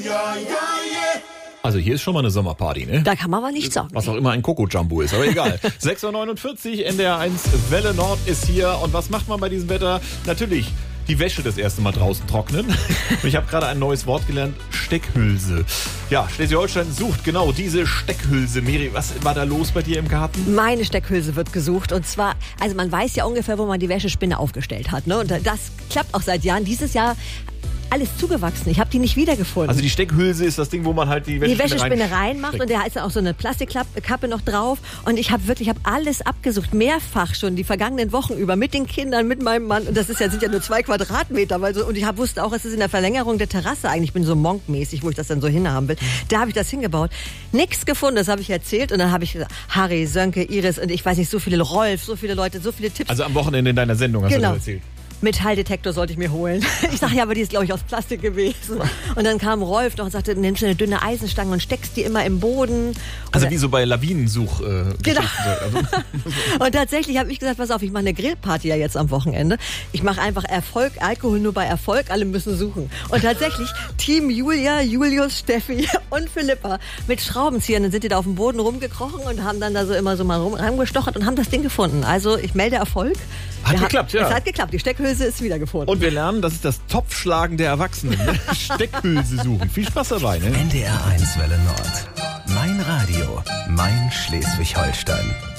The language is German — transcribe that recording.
Also hier ist schon mal eine Sommerparty, ne? Da kann man aber nicht sagen. Was auch immer ein Coco-Jumbo ist, aber egal. 6.49 Uhr, NDR1 Welle Nord ist hier. Und was macht man bei diesem Wetter? Natürlich die Wäsche das erste Mal draußen trocknen. Und ich habe gerade ein neues Wort gelernt, Steckhülse. Ja, Schleswig-Holstein sucht genau diese Steckhülse. Miri, was war da los bei dir im Garten? Meine Steckhülse wird gesucht und zwar, also man weiß ja ungefähr, wo man die Wäschespinne aufgestellt hat, ne? Und das klappt auch seit Jahren. Dieses Jahr alles zugewachsen. Ich habe die nicht wiedergefunden. Also die Steckhülse ist das Ding, wo man halt die Wäschespinne reinmacht und da ist auch so eine Plastikkappe noch drauf und ich habe alles abgesucht, mehrfach schon die vergangenen Wochen über mit den Kindern, mit meinem Mann und das sind ja nur 2 Quadratmeter, und ich wusste auch, es ist in der Verlängerung der Terrasse eigentlich. Ich bin so monkmäßig, wo ich das dann so hinhaben will. Da habe ich das hingebaut. Nichts gefunden, das habe ich erzählt und dann habe ich gesagt, Harry, Sönke, Iris und ich weiß nicht, so viele Rolf, so viele Leute, so viele Tipps. Also am Wochenende in deiner Sendung hast du das erzählt. Metalldetektor sollte ich mir holen. Ich sage, ja, aber die ist, glaube ich, aus Plastik gewesen. Und dann kam Rolf noch und sagte, nimmst du eine dünne Eisenstange und steckst die immer im Boden. Also wie so bei Lawinensuch. Genau. Und tatsächlich habe ich gesagt, pass auf, ich mache eine Grillparty ja jetzt am Wochenende. Ich mache einfach Erfolg, Alkohol nur bei Erfolg, alle müssen suchen. Und tatsächlich, Team Julia, Julius, Steffi und Philippa mit Schraubenziehern, dann sind die da auf dem Boden rumgekrochen und haben dann da so immer so mal rumgestochert und haben das Ding gefunden. Also ich melde Erfolg. Hat geklappt, ja. Es hat geklappt, die Steckhülse ist wieder gefunden. Und wir lernen, das ist das Topfschlagen der Erwachsenen. Steckhülse suchen. Viel Spaß dabei, ne? NDR1 Welle Nord. Mein Radio, mein Schleswig-Holstein.